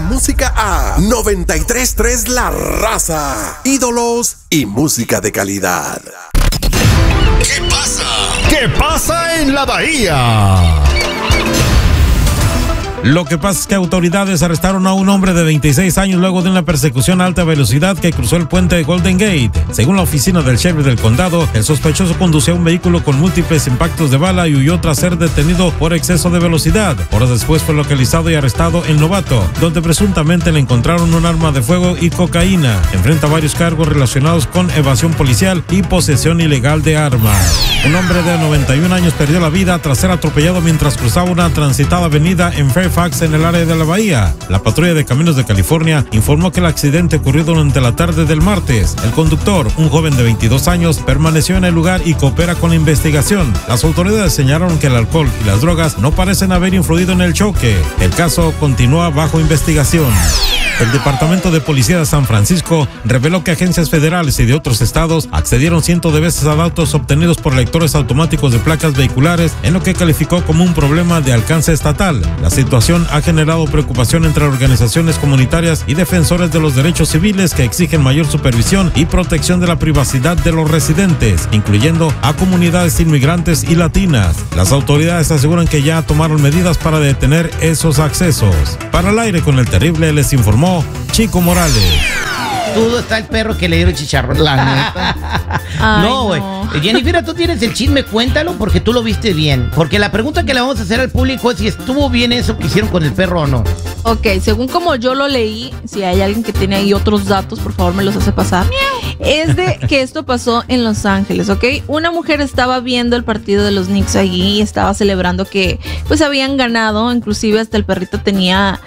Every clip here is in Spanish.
música a 93.3 La Raza. Ídolos y música de calidad. ¿Qué pasa? ¿Qué pasa en la Bahía? Lo que pasa es que autoridades arrestaron a un hombre de 26 años luego de una persecución a alta velocidad que cruzó el puente de Golden Gate. Según la oficina del sheriff del condado, el sospechoso conducía un vehículo con múltiples impactos de bala y huyó tras ser detenido por exceso de velocidad. Horas después fue localizado y arrestado en Novato, donde presuntamente le encontraron un arma de fuego y cocaína. Enfrenta varios cargos relacionados con evasión policial y posesión ilegal de armas. Un hombre de 91 años perdió la vida tras ser atropellado mientras cruzaba una transitada avenida en Fairfax, en el área de la bahía. La patrulla de caminos de California informó que el accidente ocurrió durante la tarde del martes. El conductor, un joven de 22 años, permaneció en el lugar y coopera con la investigación. Las autoridades señalaron que el alcohol y las drogas no parecen haber influido en el choque. El caso continúa bajo investigación. El Departamento de Policía de San Francisco reveló que agencias federales y de otros estados accedieron cientos de veces a datos obtenidos por lectores automáticos de placas vehiculares en lo que calificó como un problema de alcance estatal. La situación ha generado preocupación entre organizaciones comunitarias y defensores de los derechos civiles que exigen mayor supervisión y protección de la privacidad de los residentes, incluyendo a comunidades inmigrantes y latinas. Las autoridades aseguran que ya tomaron medidas para detener esos accesos. Para el aire con el terrible les informó Chico Morales. Todo está el perro que le dieron chicharrón. La neta. No, güey. Jennifer, tú tienes el chisme, cuéntalo porque tú lo viste bien. Porque la pregunta que le vamos a hacer al público es si estuvo bien eso que hicieron con el perro o no. Ok, según como yo lo leí, si hay alguien que tiene ahí otros datos, por favor me los hace pasar. Es de que esto pasó en Los Ángeles, ¿ok? Una mujer estaba viendo el partido de los Knicks allí y estaba celebrando que pues habían ganado, inclusive hasta el perrito tenía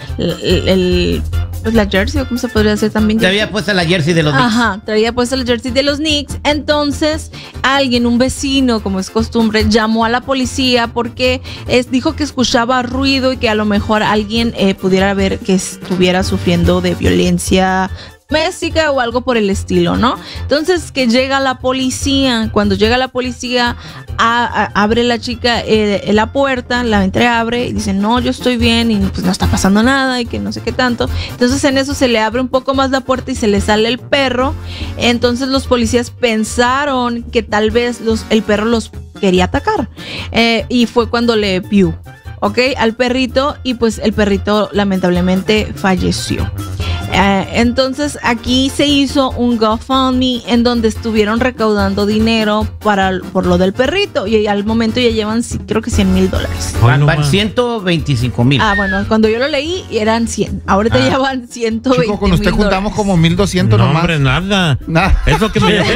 pues la jersey, o cómo se podría decir también. Te había puesto la jersey de los Knicks. Ajá, traía puesta la jersey de los Knicks. Entonces, alguien, un vecino, como es costumbre, llamó a la policía porque dijo que escuchaba ruido y que a lo mejor alguien pudiera ver que estuviera sufriendo de violencia doméstica o algo por el estilo, ¿no? Entonces que llega la policía. Cuando llega la policía, abre la chica la puerta, la entreabre y dice, no, yo estoy bien y pues no está pasando nada y que no sé qué tanto. Entonces en eso se le abre un poco más la puerta y se le sale el perro. Entonces los policías pensaron que tal vez el perro los quería atacar y fue cuando le vio, ¿ok? Al perrito, y pues el perrito lamentablemente falleció. Entonces aquí se hizo un GoFundMe en donde estuvieron recaudando dinero por lo del perrito y al momento ya llevan creo que $100,000. Van 125,000. Bueno, cuando yo lo leí eran 100. Ahorita ya van 120,000. Chico, con usted juntamos como 1,200 no, nomás. Hombre, nada. Es lo que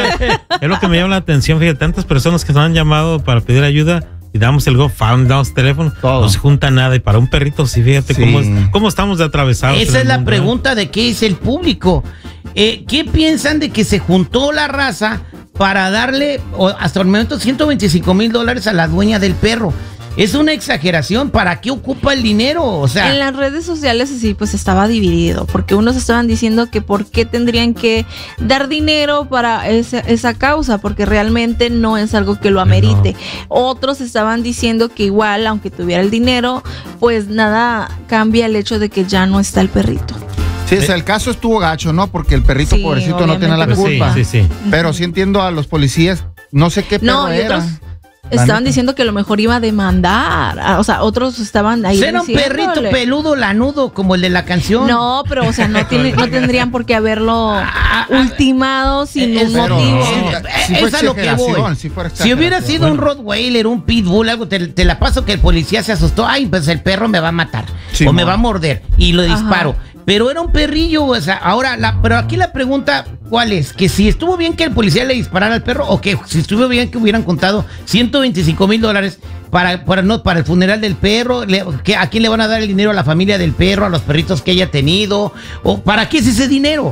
me llama la atención. Fíjate, tantas personas que nos han llamado para pedir ayuda y damos el GoFundMe, damos teléfono, no se junta nada. Y para un perrito, sí, fíjate cómo estamos de atravesados. Esa es la pregunta de qué es el público. ¿Qué piensan de que se juntó la raza para darle hasta el momento $125,000 a la dueña del perro? Es una exageración. ¿Para qué ocupa el dinero? O sea, en las redes sociales sí, pues estaba dividido, porque unos estaban diciendo que por qué tendrían que dar dinero para esa causa, porque realmente no es algo que lo amerite. No. Otros estaban diciendo que igual, aunque tuviera el dinero, pues nada cambia el hecho de que ya no está el perrito. Sí, o sea, el caso estuvo gacho, ¿no? Porque el perrito, sí, pobrecito, no tiene la culpa. Sí. Pero sí entiendo a los policías, no sé qué perro era. Estaban diciendo que a lo mejor iba a demandar. O sea, otros estaban ahí. Era un perrito peludo, lanudo, como el de la canción. No, pero, o sea, no tendrían por qué haberlo ultimado sin un motivo. Es a lo que voy. Si hubiera sido un Rottweiler, un Pitbull, algo, te la paso que el policía se asustó. Ay, pues el perro me va a matar. O me va a morder. Y lo disparo. Pero era un perrillo, o sea, pero aquí la pregunta, ¿cuál es? Que si estuvo bien que el policía le disparara al perro, o que si estuvo bien que hubieran contado $125,000 para el funeral del perro, ¿a quién le van a dar el dinero? ¿A la familia del perro, a los perritos que haya tenido? ¿O para qué es ese dinero?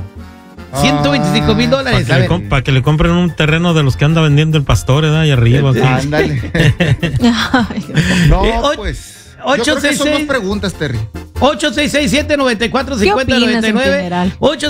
$125,000. Para que le compren un terreno de los que anda vendiendo el pastor, ¿verdad? Ahí arriba. Ándale. No, pues. Yo creo que son dos preguntas, Terry. 866-794-5099.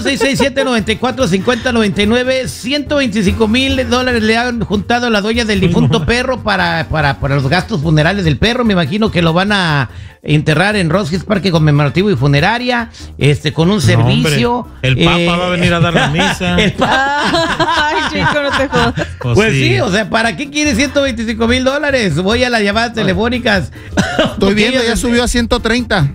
866-794-5099. $125,000 le han juntado a la dueña del difunto perro para los gastos funerales del perro. Me imagino que lo van a enterrar en Ross Hills Parque Conmemorativo y Funeraria, con un servicio. Hombre, el Papa va a venir a dar la misa. Ay, chico, no te jodas. Pues sí, o sea, ¿para qué quiere $125,000? Voy a las llamadas telefónicas. Estoy viendo, ya subió a 130.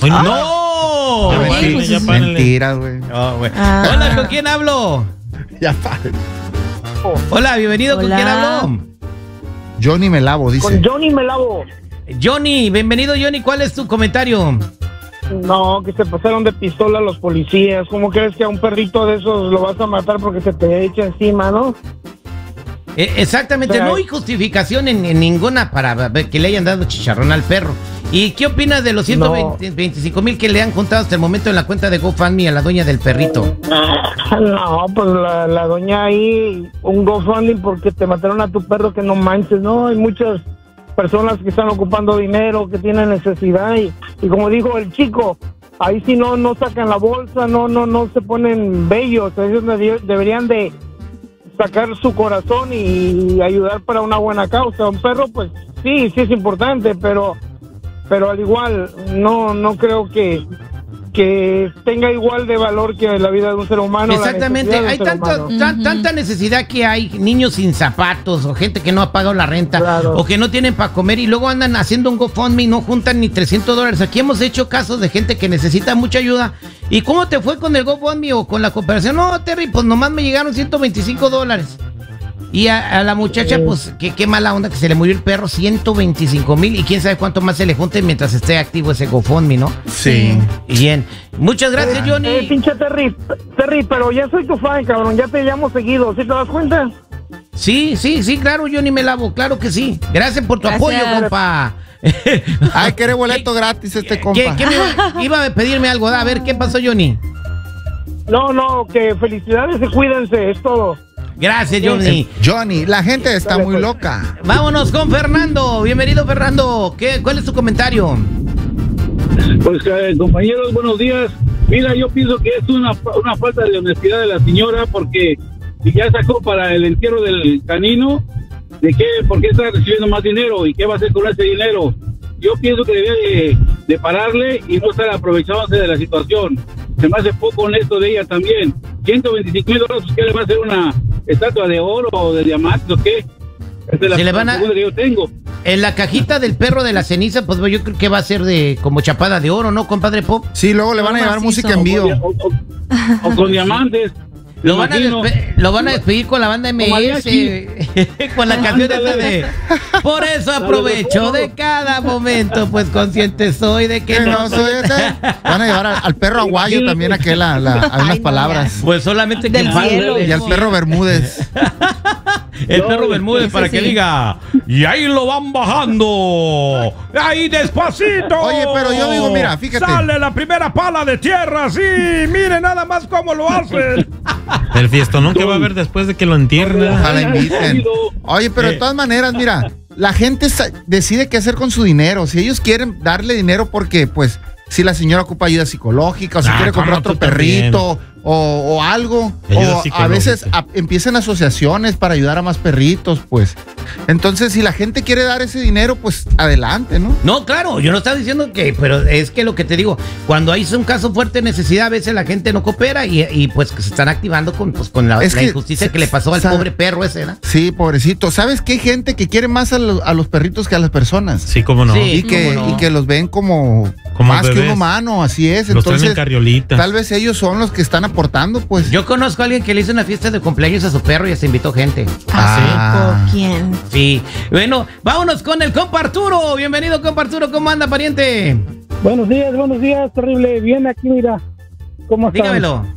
¡No! Mentira, güey. Hola, ¿con quién hablo? Ya padre. Hola, bienvenido. ¿Con quién hablo? Johnny me lavo, dice. Con Johnny me lavo. Johnny, bienvenido, Johnny. ¿Cuál es tu comentario? No, que se pasaron de pistola los policías. ¿Cómo crees que a un perrito de esos lo vas a matar porque se te echa encima, no? Exactamente, no hay justificación en ninguna para que le hayan dado chicharrón al perro. ¿Y qué opinas de los 125,000 que le han juntado hasta el momento en la cuenta de GoFundMe a la dueña del perrito? No, pues la doña ahí, un GoFundMe porque te mataron a tu perro, que no manches, ¿no? Hay muchas personas que están ocupando dinero, que tienen necesidad y como dijo el chico, ahí sí no sacan la bolsa, no se ponen bellos. Ellos deberían de sacar su corazón y ayudar para una buena causa. Un perro, pues sí es importante, pero al igual no creo que tenga igual de valor que la vida de un ser humano. Exactamente, hay tanta necesidad que hay niños sin zapatos o gente que no ha pagado la renta, claro, o que no tienen para comer y luego andan haciendo un GoFundMe y no juntan ni $300. Aquí hemos hecho casos de gente que necesita mucha ayuda. ¿Y cómo te fue con el GoFundMe o con la cooperación? No, Terry, pues nomás me llegaron $125. Y a la muchacha, pues, qué mala onda que se le murió el perro, 125,000, y quién sabe cuánto más se le junte mientras esté activo ese GoFundMe, ¿no? Sí. Bien. Muchas gracias, Johnny. Pinche Terry, pero ya soy tu fan, cabrón, ya te llamo seguido, ¿sí te das cuenta? Sí, claro, Johnny me lavo, claro que sí. Gracias por tu apoyo, compa. Ay, quiere boleto gratis compa. ¿Qué iba a pedirme algo? A ver, ¿qué pasó, Johnny? No, que felicidades y cuídense, es todo. Gracias, Johnny. Johnny, la gente está muy loca. Vámonos con Fernando. Bienvenido, Fernando. ¿Cuál es tu comentario? Pues, compañeros, buenos días. Mira, yo pienso que es una falta de honestidad de la señora, porque si ya sacó para el entierro del canino, ¿por qué está recibiendo más dinero? ¿Y qué va a hacer con ese dinero? Yo pienso que debe de pararle y no estar aprovechándose de la situación. Se me hace poco honesto de ella también. $125,000, ¿qué le va a hacer una estatua de oro o de diamantes o qué? Se le van a... que yo tengo. En la cajita del perro de la ceniza, pues yo creo que va a ser de como chapada de oro, ¿no, compadre Pop? Sí, luego le van a llevar música en vivo. O con diamantes. Lo van a despedir con la banda MS, con la canción esa de por eso aprovecho de cada momento, pues consciente soy de que no soy. Van a llevar al perro aguayo también a unas palabras. Pues solamente del cielo. Y al perro Bermúdez. El perro Bermúdez para que diga, y ahí lo van bajando, ahí despacito. Oye, pero yo digo, mira, fíjate. Sale la primera pala de tierra, sí, mire nada más cómo lo hacen. El fiestón que va a haber después de que lo entierren. Ojalá inviten. Oye, pero de todas maneras, mira, la gente decide qué hacer con su dinero. Si ellos quieren darle dinero porque, pues, si la señora ocupa ayuda psicológica o si quiere comprar otro perrito o algo, o a veces empiezan asociaciones para ayudar a más perritos, pues. Entonces, si la gente quiere dar ese dinero, pues adelante, ¿no? No, claro, yo no estaba diciendo pero es que lo que te digo, cuando hay un caso fuerte de necesidad, a veces la gente no coopera y pues que se están activando con la injusticia que le pasó al pobre perro ese, ¿no? Sí, pobrecito. ¿Sabes que hay gente que quiere más a los perritos que a las personas? Sí, cómo no. Sí, y que los ven como más bebés, que un humano, así es. Los entonces, traen en carriolita. Tal vez ellos son los que están aportando, pues. Yo conozco a alguien que le hizo una fiesta de cumpleaños a su perro y hasta invitó gente. ¿Sí? ¿Quién? Sí. Bueno, vámonos con el compa Arturo. Bienvenido, compa Arturo. ¿Cómo anda, pariente? Buenos días, terrible. Bien aquí, mira. ¿Cómo estás? Dígamelo.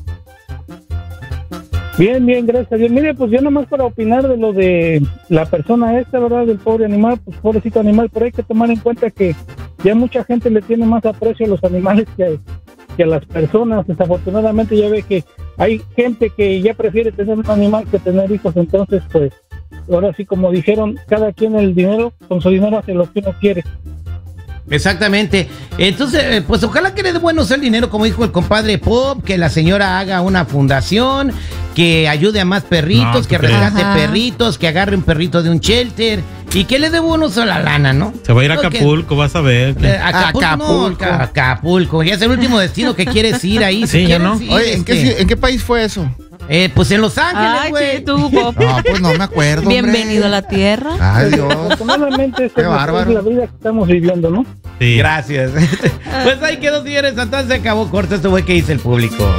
Bien, gracias. Bien, mire, pues yo nomás para opinar de lo de la persona esta, ¿verdad? Del pobre animal, pues pobrecito animal, pero hay que tomar en cuenta que ya mucha gente le tiene más aprecio a los animales que a las personas. Desafortunadamente ya ve que hay gente que ya prefiere tener un animal que tener hijos, entonces pues ahora sí, como dijeron, cada quien con su dinero hace lo que uno quiere. Exactamente. Entonces, pues ojalá que le dé bueno el dinero, como dijo el compadre Pop, que la señora haga una fundación, que ayude a más perritos, que rescate perritos, que agarre un perrito de un shelter y que le dé bonos a la lana, ¿no? Se va a ir a Acapulco, vas a ver. Acapulco. Ya es el último destino que quieres ir ahí. Sí, ya no. Oye, ¿en qué país fue eso? Pues en Los Ángeles, güey. tú, Pop. No, pues no me acuerdo. Bienvenido a la tierra. Ay, Dios. Afortunadamente, Qué bárbaro. Es la vida que estamos viviendo, ¿no? Sí. Gracias. Pues ahí quedó, señores. Entonces se acabó corto. Esto fue que dice el público.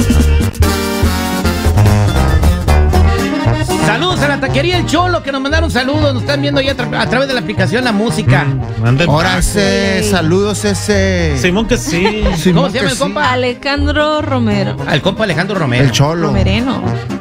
Saludos a la taquería El Cholo, que nos mandaron saludos. Nos están viendo ya a través de la aplicación La Música. Ahora saludos ese. Simón que sí. ¿Cómo se llama el compa? Alejandro Romero. Al compa Alejandro Romero. El Cholo. Romereno.